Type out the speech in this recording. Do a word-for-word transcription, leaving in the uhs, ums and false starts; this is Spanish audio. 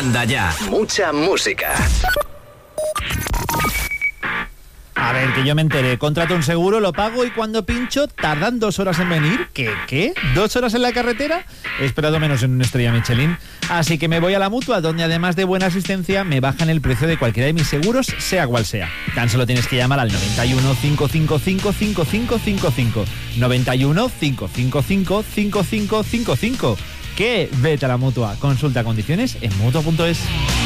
Anda ya. Mucha música. A ver, que yo me enteré. Contrato un seguro, lo pago y cuando pincho tardan dos horas en venir. ¿Qué? ¿Qué? ¿Dos horas en la carretera? He esperado menos en una estrella Michelin. Así que me voy a la Mutua, donde además de buena asistencia me bajan el precio de cualquiera de mis seguros, sea cual sea. Tan solo tienes que llamar al noventa y uno, cinco cinco cinco, cinco cinco cinco cinco. noventa y uno, cinco cinco cinco, cinco cinco cinco cinco. ¿Qué? Vete a la Mutua. Consulta condiciones en mutua punto es.